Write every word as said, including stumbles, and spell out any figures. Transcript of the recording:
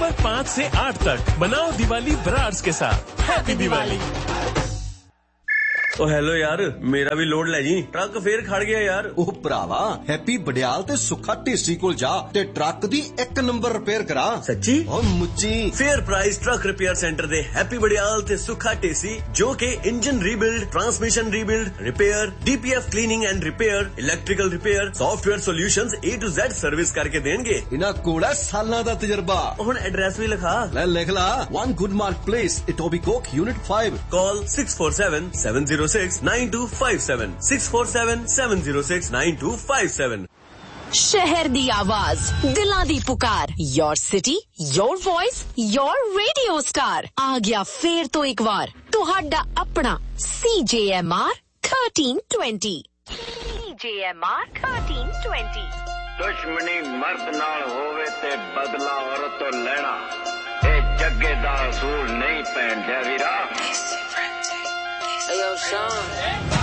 नवंबर पाँच से आठ तक बनाओ दिवाली ब्रार्स के साथ। हैप्पी दिवाली। ओ हेलो यार, मेरा भी लोड ले जी, ट्रक फेर खड़ गया यार। ओ भरावा, हैप्पी बडियाल ते सुखा ढेसी कोल जा ते ट्रक दी एक नंबर रिपेयर करा। सच्ची? ओ मुच्ची। Fair price truck repair centre दे हैप्पी बडियाल ते सुखा ढेसी जो के engine rebuild, transmission rebuild, repair, DPF cleaning and repair, electrical repair, software solutions A to Z service करके देंगे। इना कोड़ा सालां दा तजर्बा। हुन एड्रेस भी लिखा। ले लिख ला। One गुडमार्क place, इटोबिकोक, unit five. Call six four seven seven zero six nine to five seven, six four seven seven zero six nine to five seven. शहर दी आवाज, दिलां दी पुकार, your city, your voice, your radio star आ गया फेर तो एक बार तुहाडा अपना सी जे एम आर थर्टीन ट्वेंटी। सी जे एम आर थर्टीन ट्वेंटी। दुश्मनी मर्द नाल होवे ते बदला औरत तो लेना, ए जग्गे दा असूल नहीं पैण दे वीरा। Hey, yo, Sean.